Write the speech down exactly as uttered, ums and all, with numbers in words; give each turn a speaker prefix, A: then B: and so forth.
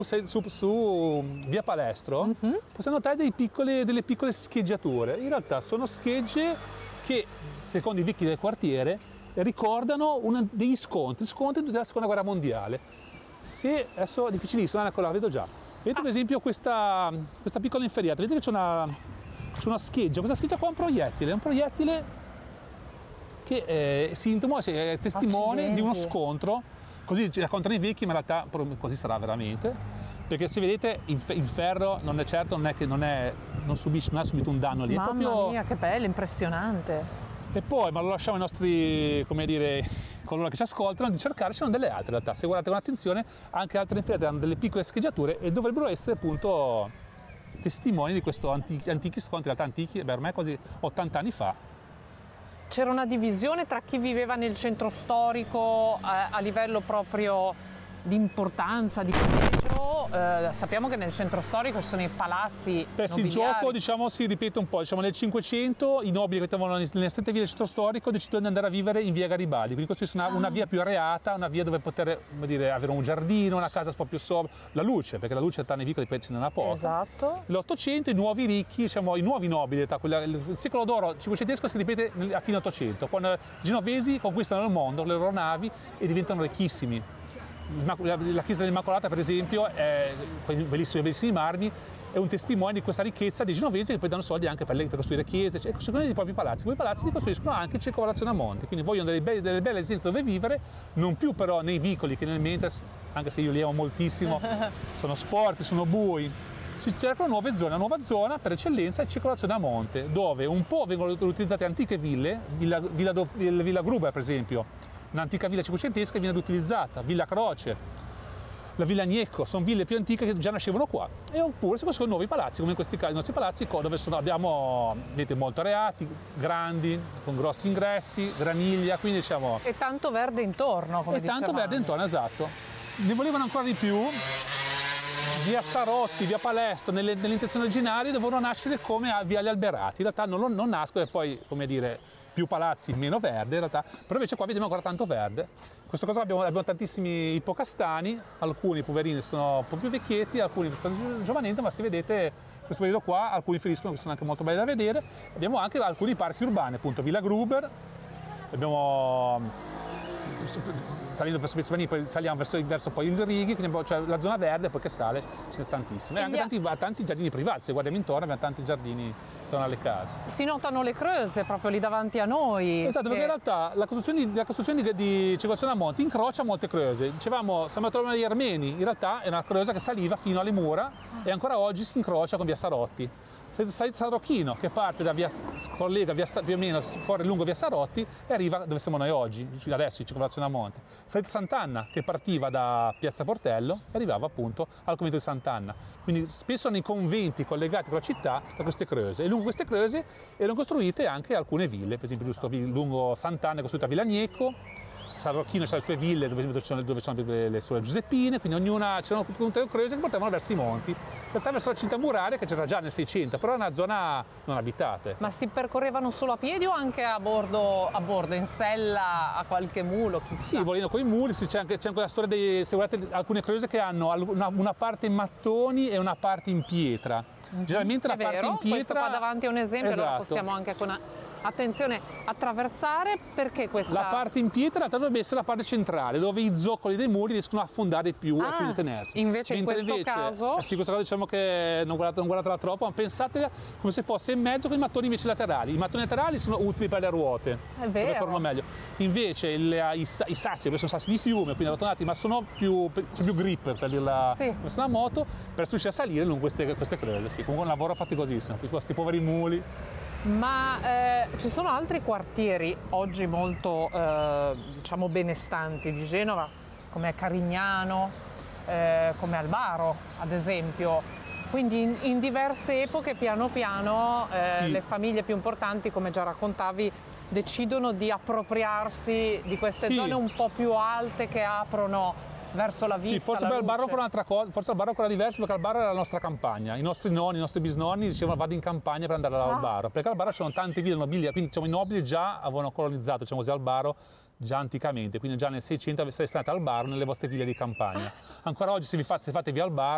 A: Su, su, su via Palestro uh-huh. possiamo notare dei piccoli, delle piccole scheggiature. In realtà sono schegge che, secondo i vecchi del quartiere, ricordano una, degli scontri, scontri della seconda guerra mondiale. Se, adesso è difficilissimo, ecco, la vedo già. Vedete ah. per esempio questa, questa piccola inferriata, vedete che c'è una, c'è una scheggia, questa scheggia qua è un proiettile, è un proiettile che è sintomo, è testimone Accidenti. di uno scontro. Così ci raccontano i vecchi, ma in realtà così sarà veramente, perché se vedete il ferro non è certo, non è che non, è, non, subisce, non ha subito un danno lì.
B: Mamma
A: è proprio...
B: mia, che bello, impressionante.
A: E poi, ma lo lasciamo ai nostri, come dire, coloro che ci ascoltano, di cercare, ci sono delle altre in realtà. Se guardate con attenzione, anche altre inferriate hanno delle piccole scheggiature e dovrebbero essere appunto testimoni di questo antichi, antichi scontri, in realtà antichi, beh, ormai quasi ottanta anni fa.
B: C'era una divisione tra chi viveva nel centro storico eh, a livello proprio di importanza, di pregio. Eh, sappiamo che nel centro storico ci sono i palazzi
A: Beh, sì, il gioco diciamo, si ripete un po'. Diciamo, nel Cinquecento i nobili che abitavano nelle strette vie del centro storico decidono di andare a vivere in via Garibaldi, quindi costruiscono una, ah. una via più areata, una via dove poter come dire, avere un giardino, una casa un po' più sobria, la luce, perché la luce tra nei vicoli ce n'è poca.
B: Esatto.
A: L'Ottocento i nuovi ricchi, diciamo, i nuovi nobili, quella, il secolo d'oro cinquecentesco si ripete a fine Ottocento, quando i genovesi conquistano il mondo, le loro navi e diventano ricchissimi. La chiesa dell'Immacolata, per esempio, è, con i bellissimi, bellissimi marmi, è un testimone di questa ricchezza dei genovesi che poi danno soldi anche per, le, per costruire chiese, cioè costruiscono i propri palazzi. Quei palazzi li costruiscono anche in circolazione a monte, quindi vogliono delle belle, delle belle residenze dove vivere, non più però nei vicoli che nel mentre, anche se io li amo moltissimo, sono sporchi, sono bui. Si cercano nuove zone, una nuova zona per eccellenza è circolazione a monte, dove un po' vengono utilizzate antiche ville, Villa, Villa, Villa Gruber per esempio, un'antica villa cinquecentesca viene utilizzata, Villa Croce, la Villa Gnecco, sono ville più antiche che già nascevano qua, e oppure si costruiscono nuovi palazzi, come in questi casi i nostri palazzi, dove sono, abbiamo, vedete, molto areati, grandi, con grossi ingressi, graniglia, quindi diciamo...
B: E tanto verde intorno, come
A: E
B: dicevamo.
A: tanto verde intorno, esatto. Ne volevano ancora di più, via Sarotti, via Palestro, nelle, nelle intenzioni originali dovevano nascere come a Viale Alberati, in realtà non, non nascono e poi, come dire, più palazzi, meno verde in realtà, però invece qua vediamo ancora tanto verde. In questo caso abbiamo, abbiamo tantissimi ippocastani, alcuni poverini sono un po' più vecchietti, alcuni sono giovanenti, ma se vedete questo periodo qua, alcuni feriscono che sono anche molto belli da vedere. Abbiamo anche alcuni parchi urbani, appunto Villa Gruber, abbiamo salendo verso Pizzavani, poi saliamo verso, verso poi il Righi, quindi cioè la zona verde poi che sale, ce ne sono tantissime. E anche tanti, tanti giardini privati, se guardiamo intorno abbiamo tanti giardini intorno alle case.
B: Si notano le creuse proprio lì davanti a noi.
A: Esatto, che... perché in realtà la costruzione, la costruzione di, di circolazione a monte incrocia molte creuse. Dicevamo, siamo a trovare gli Armeni, in realtà è una creusa che saliva fino alle mura ah. e ancora oggi si incrocia con via Sarotti. Salite San Rocchino che parte da via, collega via, più o meno fuori lungo via Sarotti e arriva dove siamo noi oggi, adesso in circolazione a monte. Salite Sant'Anna che partiva da Piazza Portello e arrivava appunto al convento di Sant'Anna. Quindi spesso nei conventi collegati con la città da queste creuse, e lungo queste creuse erano costruite anche alcune ville, per esempio giusto lungo Sant'Anna è costruita Villa Gnecco, San Rocchino c'ha le sue ville dove, dove, sono, dove sono le sue Giuseppine, quindi ognuna c'erano tutte le creuse che portavano verso i monti. In realtà verso la cinta muraria che c'era già nel Seicento, però è una zona non abitate.
B: Ma si percorrevano solo a piedi o anche a bordo, a bordo in sella, a qualche mulo? Chissà.
A: Sì, volendo con i muli, c'è anche, c'è anche la storia dei, se guardate alcune creuse che hanno una, una parte in mattoni e una parte in pietra. Mm-hmm. Generalmente la
B: è
A: parte
B: vero,
A: in pietra...
B: questo qua davanti è un esempio,
A: esatto.
B: Allora possiamo anche con... Attenzione, attraversare, perché questa...
A: La parte in pietra dovrebbe essere la parte centrale, dove i zoccoli dei muri riescono a affondare più e
B: ah,
A: quindi a tenersi.
B: Invece
A: Mentre
B: in questo
A: invece,
B: caso...
A: Eh sì, questa cosa diciamo che non guardate, non guardatela troppo, ma pensate come se fosse in mezzo con i mattoni invece laterali. I mattoni laterali sono utili per le ruote.
B: È vero.
A: Corrono meglio. Invece il, i, i sassi, che sono sassi di fiume, quindi arrotonati, ma sono più, sono più grip per dirla
B: sì.
A: come una moto, per riuscire a salire lungo queste, queste creuse. Sì, comunque un lavoro faticosissimo, questi poveri muli.
B: Ma eh, ci sono altri quartieri oggi molto eh, diciamo benestanti di Genova, come Carignano, eh, come Albaro ad esempio, quindi in, in diverse epoche piano piano eh, sì. le famiglie più importanti, come già raccontavi, decidono di appropriarsi di queste sì. zone un po' più alte che aprono verso la vista.
A: Sì, forse per il barocco è un'altra cosa, forse il barocco era diverso perché al bar era la nostra campagna. I nostri nonni, i nostri bisnonni dicevano vado in campagna per andare al ah. bar, perché al bar c'erano tante ville nobilia, quindi diciamo, i nobili già avevano colonizzato, diciamo così, al bar già anticamente, quindi già nel Seicento sareste stati al bar nelle vostre ville di campagna. Ancora oggi se vi fate, se fate via al bar